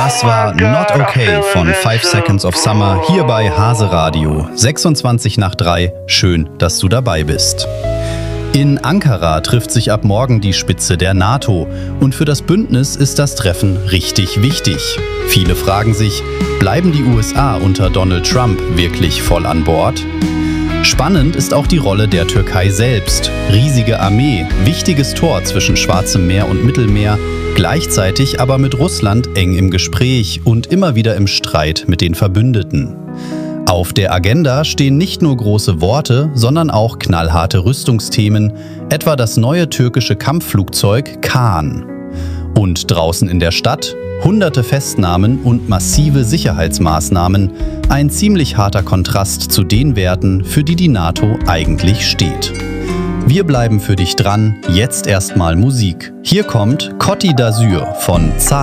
Das war Not Okay von 5 Seconds of Summer hier bei Hase Radio. 26 nach 3. Schön, dass du dabei bist. In Ankara trifft sich ab morgen die Spitze der NATO. Und für das Bündnis ist das Treffen richtig wichtig. Viele fragen sich, bleiben die USA unter Donald Trump wirklich voll an Bord? Spannend ist auch die Rolle der Türkei selbst. Riesige Armee, wichtiges Tor zwischen Schwarzem Meer und Mittelmeer, gleichzeitig aber mit Russland eng im Gespräch und immer wieder im Streit mit den Verbündeten. Auf der Agenda stehen nicht nur große Worte, sondern auch knallharte Rüstungsthemen, etwa das neue türkische Kampfflugzeug Kaan. Und draußen in der Stadt hunderte Festnahmen und massive Sicherheitsmaßnahmen, ein ziemlich harter Kontrast zu den Werten, für die die NATO eigentlich steht. Wir bleiben für dich dran, jetzt erstmal Musik. Hier kommt Côte d'Azur von Zaha.